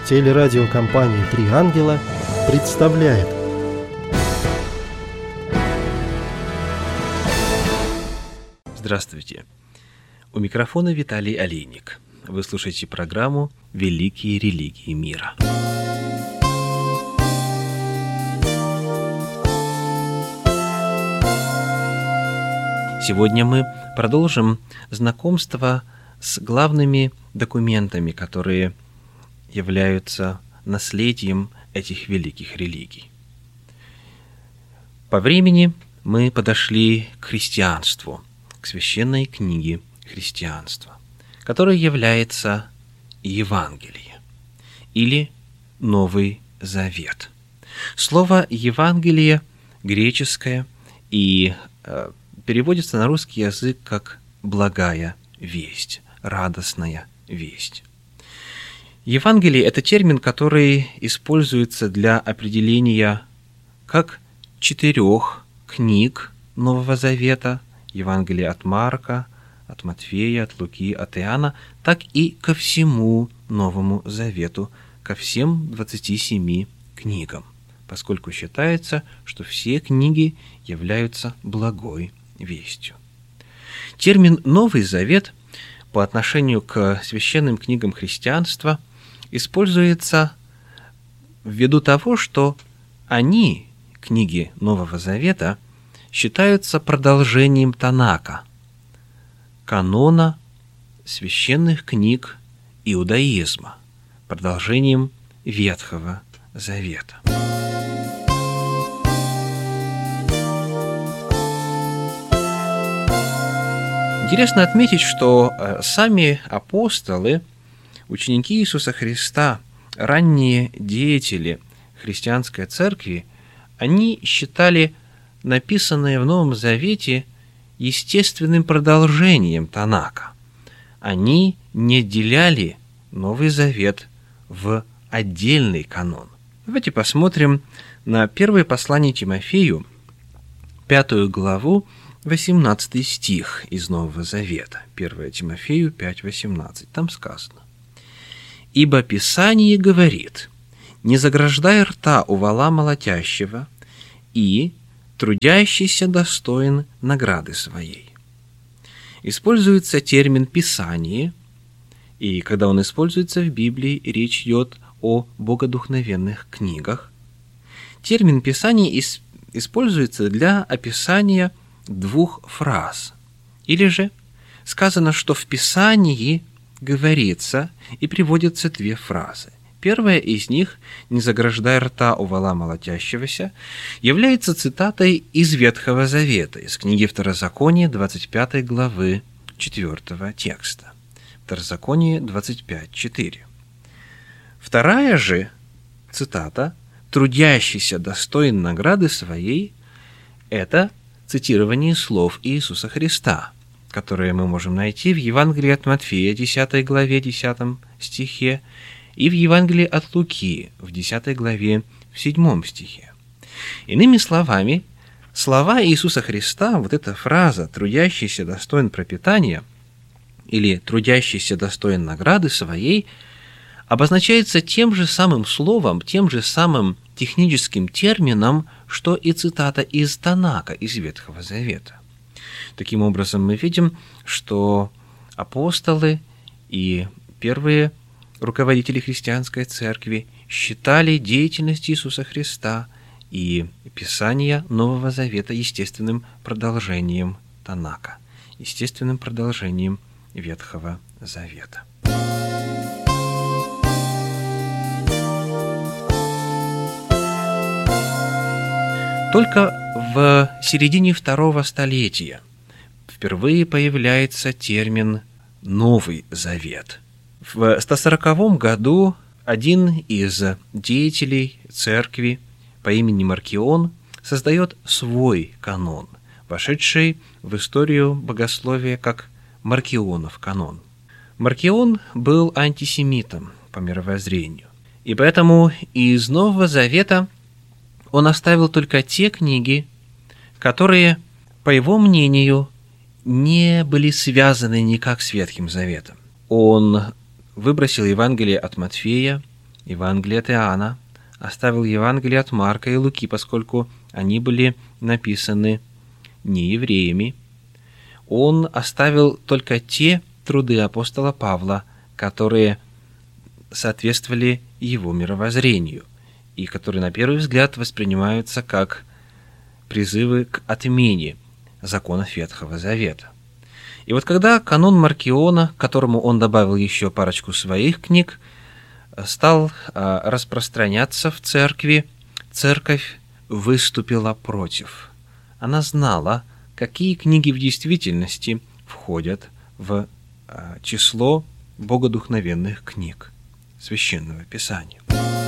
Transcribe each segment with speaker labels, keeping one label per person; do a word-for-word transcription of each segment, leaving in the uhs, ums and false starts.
Speaker 1: Телерадиокомпания «Три ангела» представляет.
Speaker 2: Здравствуйте! У микрофона Виталий Олейник. Вы слушаете программу «Великие религии мира». Сегодня мы продолжим знакомство с главными документами, которые являются наследием этих великих религий. По времени мы подошли к христианству, к священной книге христианства, которая является Евангелие или Новый Завет. Слово «Евангелие» греческое и э, переводится на русский язык как «благая весть», «радостная весть». Евангелие – это термин, который используется для определения как четырех книг Нового Завета, Евангелие от Марка, от Матфея, от Луки, от Иоанна, так и ко всему Новому Завету, ко всем двадцати семи книгам, поскольку считается, что все книги являются благой вестью. Термин «Новый Завет» по отношению к священным книгам христианства используется ввиду того, что они, книги Нового Завета, считаются продолжением Танака, канона священных книг иудаизма, продолжением Ветхого Завета. Интересно отметить, что сами апостолы, ученики Иисуса Христа, ранние деятели христианской церкви, они считали написанное в Новом Завете естественным продолжением Танака. Они не отделяли Новый Завет в отдельный канон. Давайте посмотрим на первое послание Тимофею, пятую главу, восемнадцатый стих из Нового Завета. первое Тимофею пять восемнадцать. Там сказано: «Ибо Писание говорит: не заграждай рта у вола молотящего, и трудящийся достоин награды своей». Используется термин «Писание», и когда он используется в Библии, речь идет о богодухновенных книгах. Термин «Писание» используется для описания двух фраз. Или же сказано, что в Писании говорится и приводятся две фразы. Первая из них «не заграждай рта у вола молотящегося» является цитатой из Ветхого Завета, из книги Второзакония, двадцать пятой главы, четвёртого текста. Второзаконие двадцать пять четыре. Вторая же цитата «трудящийся достоин награды своей» — это цитирование слов Иисуса Христа, которые мы можем найти в Евангелии от Матфея, десятой главе, десятом стихе, и в Евангелии от Луки, в десятой главе, в седьмом стихе. Иными словами, слова Иисуса Христа, вот эта фраза «трудящийся достоин пропитания» или «трудящийся достоин награды своей» обозначается тем же самым словом, тем же самым техническим термином, что и цитата из Танака, из Ветхого Завета. Таким образом, мы видим, что апостолы и первые руководители христианской церкви считали деятельность Иисуса Христа и Писания Нового Завета естественным продолжением Танака, естественным продолжением Ветхого Завета. Только в середине второго столетия впервые появляется термин «Новый Завет». В сто сороковом году один из деятелей церкви по имени Маркион создает свой канон, вошедший в историю богословия как Маркионов канон. Маркион был антисемитом по мировоззрению, и поэтому из Нового Завета он оставил только те книги, которые, по его мнению, не были связаны никак с Ветхим Заветом. Он выбросил Евангелие от Матфея, Евангелие от Иоанна, оставил Евангелие от Марка и Луки, поскольку они были написаны не евреями. Он оставил только те труды апостола Павла, которые соответствовали его мировоззрению и которые на первый взгляд воспринимаются как призывы к отмене законов Ветхого Завета. И вот когда канон Маркиона, к которому он добавил еще парочку своих книг, стал распространяться в церкви, церковь выступила против. Она знала, какие книги в действительности входят в число богодухновенных книг Священного Писания.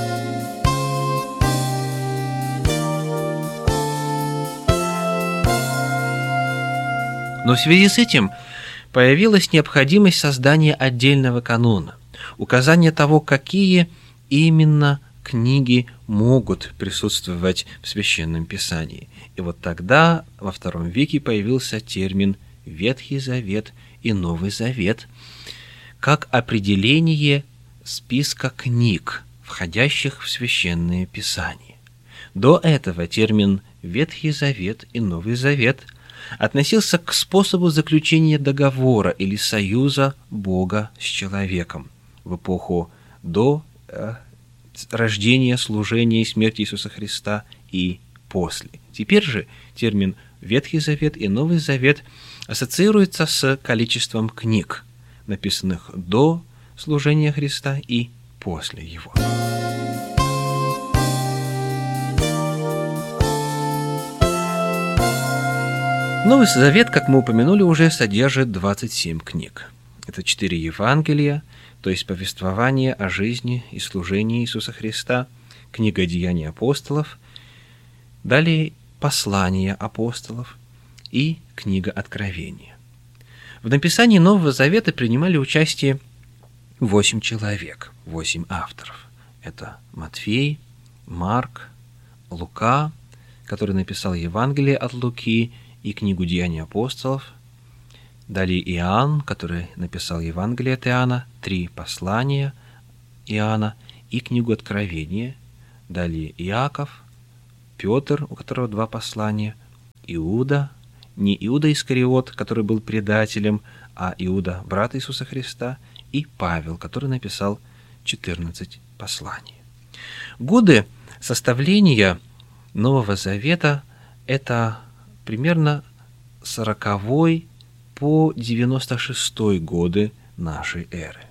Speaker 2: Но в связи с этим появилась необходимость создания отдельного канона, указание того, какие именно книги могут присутствовать в Священном Писании. И вот тогда, во втором веке, появился термин «Ветхий Завет» и «Новый Завет» как определение списка книг, входящих в Священное Писание. До этого термин «Ветхий Завет» и «Новый Завет» относился к способу заключения договора или союза Бога с человеком в эпоху до э, рождения, служения и смерти Иисуса Христа и после. Теперь же термин «Ветхий Завет» и «Новый Завет» ассоциируется с количеством книг, написанных до служения Христа и после его. Новый Завет, как мы упомянули уже, содержит двадцать семь книг. Это четыре Евангелия, то есть повествование о жизни и служении Иисуса Христа, книга Деяний апостолов, далее послания апостолов и книга Откровения. В написании Нового Завета принимали участие восемь человек, восемь авторов. Это Матфей, Марк, Лука, который написал Евангелие от Луки и книгу Деяний апостолов, далее Иоанн, который написал Евангелие от Иоанна, три послания Иоанна и книгу Откровения, далее Иаков, Петр, у которого два послания, Иуда, не Иуда Искариот, который был предателем, а Иуда, брат Иисуса Христа, и Павел, который написал четырнадцать посланий. Годы составления Нового Завета – это примерно сороковой по девяносто шестой годы нашей эры.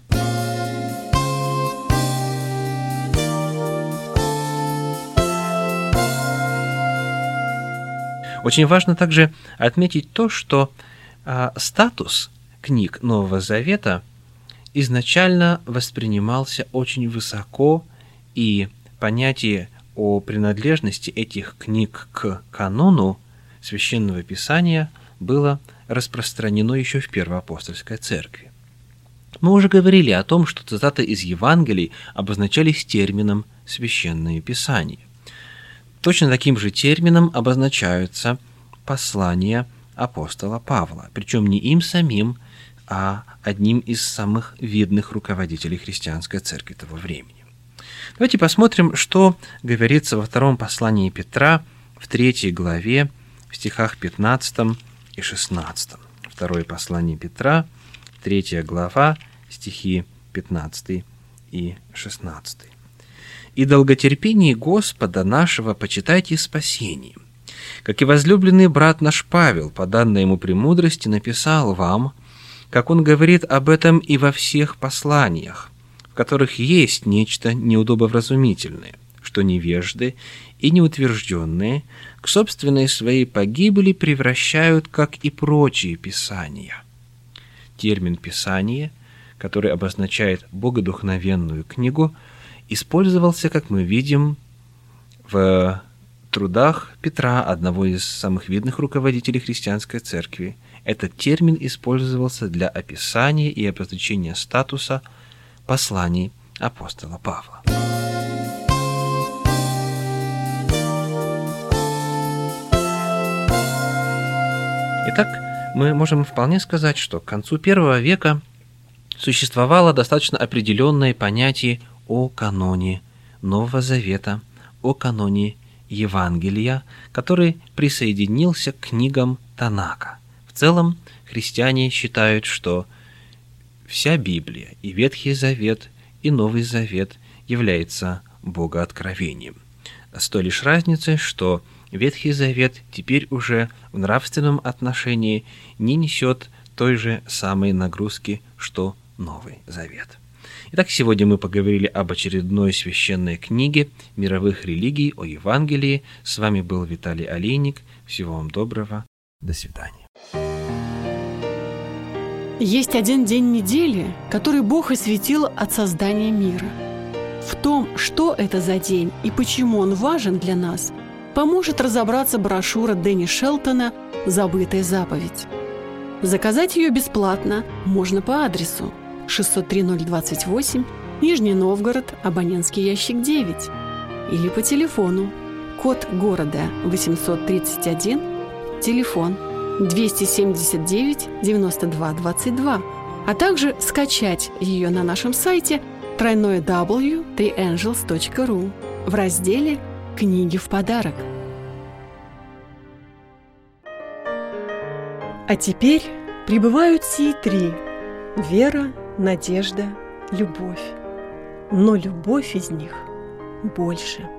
Speaker 2: Очень важно также отметить то, что а, статус книг Нового Завета изначально воспринимался очень высоко, и понятие о принадлежности этих книг к канону Священного Писания было распространено еще в Первоапостольской церкви. Мы уже говорили о том, что цитаты из Евангелий обозначались термином «Священное Писание». Точно таким же термином обозначаются послания апостола Павла, причем не им самим, а одним из самых видных руководителей христианской церкви того времени. Давайте посмотрим, что говорится во втором послании Петра в третьей главе, в стихах пятнадцатом и шестнадцатом. Второе послание Петра, третья глава, стихи пятнадцатый и шестнадцатый. «И долготерпение Господа нашего почитайте спасением, как и возлюбленный брат наш Павел, по данной ему премудрости, написал вам, как он говорит об этом и во всех посланиях, в которых есть нечто неудобовразумительное, что невежды и неутвержденные к собственной своей погибели превращают, как и прочие писания». Термин «писание», который обозначает богодухновенную книгу, использовался, как мы видим, в трудах Петра, одного из самых видных руководителей христианской церкви. Этот термин использовался для описания и обозначения статуса посланий апостола Павла. Итак, мы можем вполне сказать, что к концу первого века существовало достаточно определенное понятие о каноне Нового Завета, о каноне Евангелия, который присоединился к книгам Танака. В целом, христиане считают, что вся Библия, и Ветхий Завет, и Новый Завет является богооткровением. С той лишь разницей, что Ветхий Завет теперь уже в нравственном отношении не несет той же самой нагрузки, что Новый Завет. Итак, сегодня мы поговорили об очередной священной книге мировых религий, о Евангелии. С вами был Виталий Олейник. Всего вам доброго. До свидания.
Speaker 3: Есть один день недели, который Бог осветил от создания мира. В том, что это за день и почему он важен для нас, поможет разобраться брошюра Дэнни Шелтона «Забытая заповедь». Заказать ее бесплатно можно по адресу шестьсот три ноль двадцать восемь, Нижний Новгород, абонентский ящик девять, или по телефону, код города восемьсот тридцать один, телефон двести семьдесят девять девяносто два двадцать два, а также скачать ее на нашем сайте дабл ю дабл ю дабл ю точка три энджелс точка ру в разделе «Книги в подарок».
Speaker 4: А теперь пребывают сии три – вера, надежда, любовь. Но любовь из них больше.